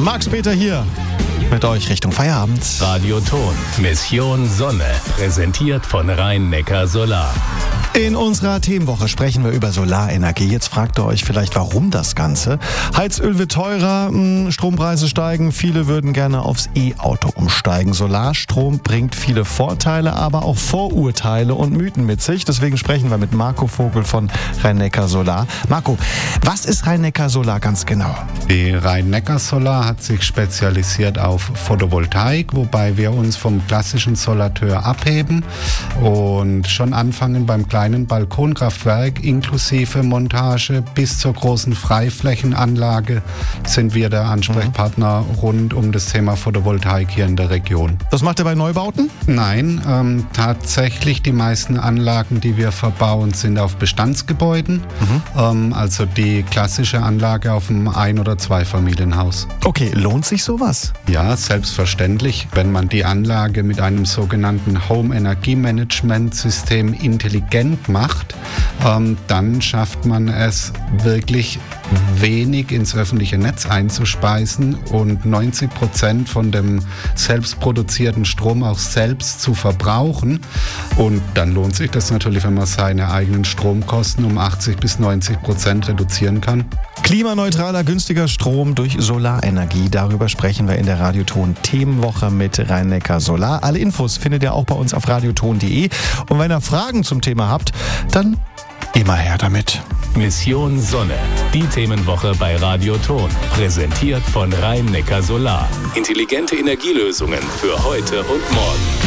Max-Peter hier mit euch Richtung Feierabend. Radioton, Mission Sonne, präsentiert von Rhein-Neckar Solar. In unserer Themenwoche sprechen wir über Solarenergie. Jetzt fragt ihr euch vielleicht, warum das Ganze? Heizöl wird teurer, Strompreise steigen, viele würden gerne aufs E-Auto umsteigen. Solarstrom bringt viele Vorteile, aber auch Vorurteile und Mythen mit sich. Deswegen sprechen wir mit Marco Vogel von Rhein-Neckar Solar. Marco, was ist Rhein-Neckar Solar ganz genau? Die Rhein-Neckar Solar hat sich spezialisiert auf Photovoltaik, wobei wir uns vom klassischen Solateur abheben und schon anfangen beim kleinen Balkonkraftwerk inklusive Montage bis zur großen Freiflächenanlage sind wir der Ansprechpartner rund um das Thema Photovoltaik hier in der Region. Das macht ihr bei Neubauten? Nein, tatsächlich die meisten Anlagen, die wir verbauen, sind auf Bestandsgebäuden, also die klassische Anlage auf einem Ein- oder Zweifamilienhaus. Okay, lohnt sich sowas? Ja, selbstverständlich. Wenn man die Anlage mit einem sogenannten Home-Energiemanagement-System intelligent macht, dann schafft man es wirklich wenig ins öffentliche Netz einzuspeisen und 90% von dem selbst produzierten Strom auch selbst zu verbrauchen. Und dann lohnt sich das natürlich, wenn man seine eigenen Stromkosten um 80-90% reduzieren kann. Klimaneutraler, günstiger Strom durch Solarenergie. Darüber sprechen wir in der Radioton Themenwoche mit Rhein-Neckar Solar. Alle Infos findet ihr auch bei uns auf radioton.de. Und wenn ihr Fragen zum Thema habt, dann immer her damit. Mission Sonne, die Themenwoche bei Radioton, präsentiert von Rhein-Neckar Solar. Intelligente Energielösungen für heute und morgen.